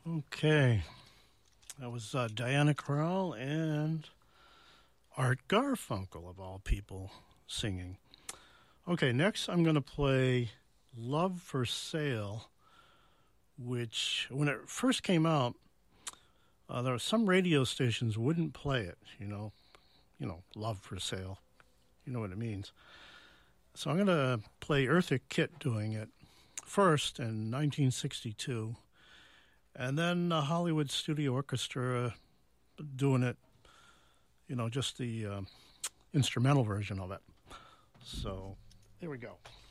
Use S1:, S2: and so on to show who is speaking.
S1: Okay, that was Diana Krall and Art Garfunkel, of all people, singing. Okay, next I'm going to play Love for Sale, which, when it first came out, there were some radio stations wouldn't play it, Love for Sale. You know what it means. So I'm going to play Eartha Kitt doing it first in 1962, and then the Hollywood Studio Orchestra doing it, just the instrumental version of it. So here we go.